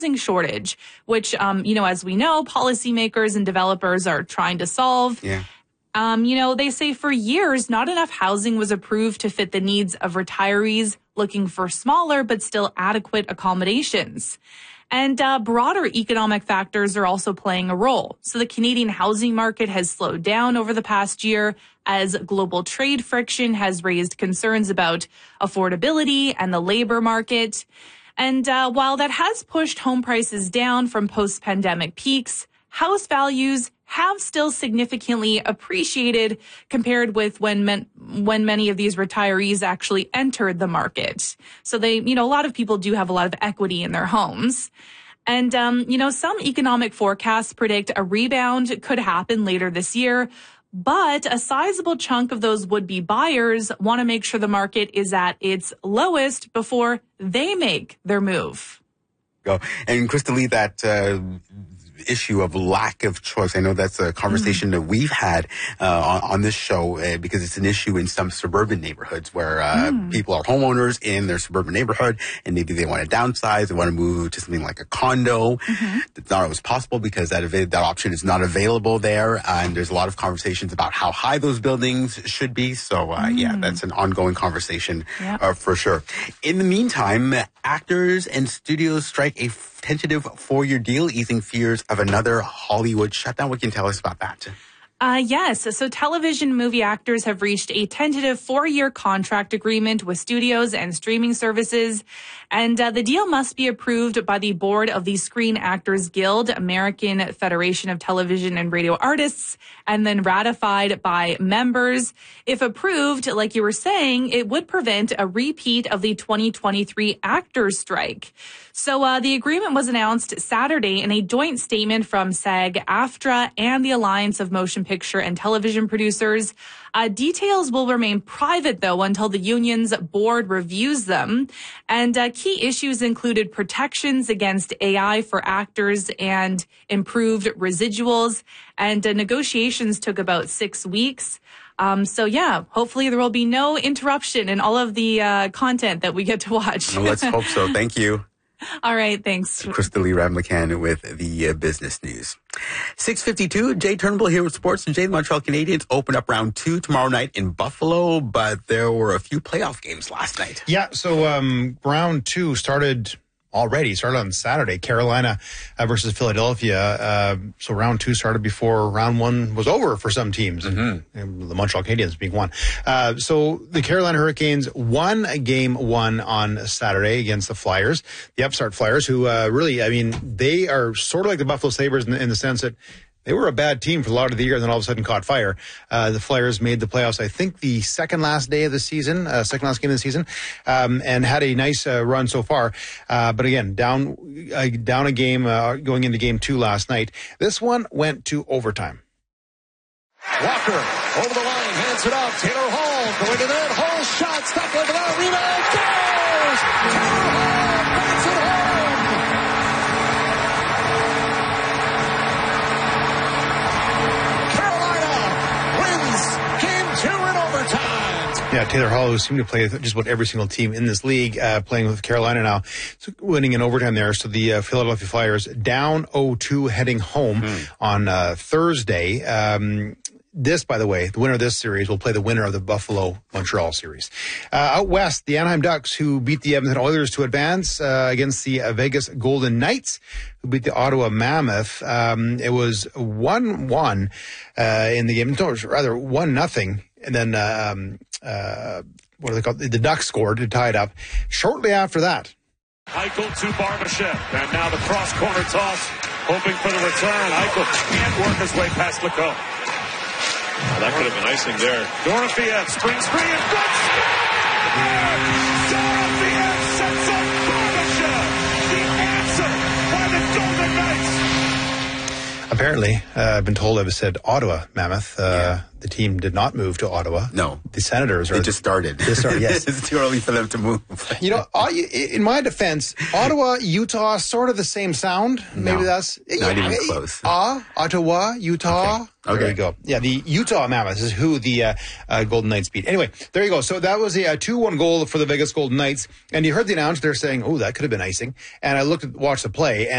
shortage, which, as we know, policymakers and developers are trying to solve. Yeah. They say for years, not enough housing was approved to fit the needs of retirees looking for smaller but still adequate accommodations. And broader economic factors are also playing a role. So the Canadian housing market has slowed down over the past year as global trade friction has raised concerns about affordability and the labor market. And while that has pushed home prices down from post-pandemic peaks, house values have still significantly appreciated compared with when many of these retirees actually entered the market. So a lot of people do have a lot of equity in their homes. And, some economic forecasts predict a rebound could happen later this year. But a sizable chunk of those would-be buyers want to make sure the market is at its lowest before they make their move. Go. And Crystalie, that issue of lack of choice, I know that's a conversation that we've had on this show because it's an issue in some suburban neighborhoods where people are homeowners in their suburban neighborhood and maybe they want to downsize, they want to move to something like a condo. That's not always possible because that option is not available there, and there's a lot of conversations about how high those buildings should be. So that's an ongoing conversation for sure. In the meantime, actors and studios strike a tentative 4-year deal, easing fears of another Hollywood shutdown. What can you tell us about that? Yes. So television movie actors have reached a tentative 4-year contract agreement with studios and streaming services. And the deal must be approved by the board of the Screen Actors Guild, American Federation of Television and Radio Artists, and then ratified by members. If approved, like you were saying, it would prevent a repeat of the 2023 actors strike. So the agreement was announced Saturday in a joint statement from SAG-AFTRA and the Alliance of Motion Picture and Television Producers. Details will remain private, though, until the union's board reviews them. And key issues included protections against AI for actors and improved residuals. And negotiations took about 6 weeks. Hopefully there will be no interruption in all of the content that we get to watch. Well, let's hope so. Thank you. All right, thanks. Crystalie Ramlichan with the business news. 6:52, Jay Turnbull here with sports. And Jay, the Montreal Canadiens open up round 2 tomorrow night in Buffalo, but there were a few playoff games last night. Yeah, so round 2 started on Saturday. Carolina versus Philadelphia. So round 2 started before round 1 was over for some teams. And the Montreal Canadiens being one. So the Carolina Hurricanes won game 1 on Saturday against the Flyers, the upstart Flyers, who they are sort of like the Buffalo Sabres in the sense that they were a bad team for a lot of the year and then all of a sudden caught fire. The Flyers made the playoffs, I think, the second last game of the season, and had a nice run so far. But again, down a game going into game 2 last night. This one went to overtime. Walker over the line, hands it off. Taylor Hall going to net. Hall shot, stopped like that. Rebound, goes! Taylor Hall bats it home. Yeah, Taylor Hall, who seemed to play just about every single team in this league, playing with Carolina now, so winning in overtime there. So the Philadelphia Flyers down 0-2 heading home on Thursday. This, by the way, the winner of this series will play the winner of the Buffalo-Montreal series. Out west, the Anaheim Ducks, who beat the Edmonton Oilers to advance against the Vegas Golden Knights, who beat the Ottawa Mammoth. It was 1-1 in the game. No, rather 1-0. And then, what are they called? The Ducks scored to tie it up. Shortly after that, Eichel to Barbashev. And now the cross-corner toss, hoping for the return. Eichel can't work his way past Legault. Oh, that could have been icing there. Dorofiev, spring, and good score! Dorofiev sets up Barbashev. The answer by the Golden Knights. Apparently, I've been told, I've said Ottawa Mammoth. The team did not move to Ottawa. No. The Senators are... They just started. Yes. It's too early for them to move. In my defense, Ottawa, Utah, sort of the same sound. Maybe that's... Not even close. Ottawa, Utah. Okay. There you go. Yeah, the Utah Mammoths is who the Golden Knights beat. Anyway, there you go. So that was a 2-1 goal for the Vegas Golden Knights. And you heard the announcer there saying, oh, that could have been icing. And I watched the play.